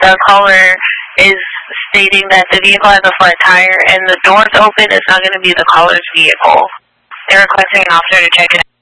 the caller is stating that the vehicle has a flat tire and the door's open, it's not going to be the caller's vehicle. They're requesting an officer to check it out.